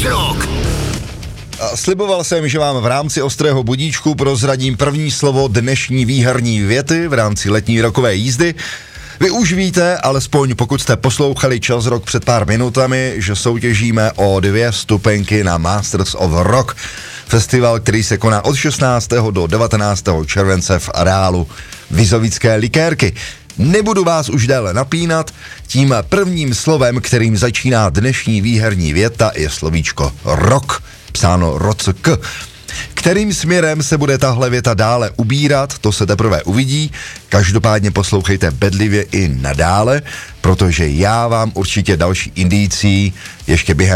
rok. Sliboval jsem, že vám v rámci ostrého budíčku prozradím první slovo dnešní výherní věty v rámci letní rokové jízdy. Vy už víte, alespoň pokud jste poslouchali Čas Rock před pár minutami, že soutěžíme o 2 vstupenky na Masters of Rock, festival, který se koná od 16. do 19. července v areálu Vizovické likérky. Nebudu vás už déle napínat, tím prvním slovem, kterým začíná dnešní výherní věta, je slovíčko rok, psáno rock. Kterým směrem se bude tahle věta dále ubírat, to se teprve uvidí. Každopádně poslouchejte bedlivě i nadále, protože já vám určitě další indicí ještě během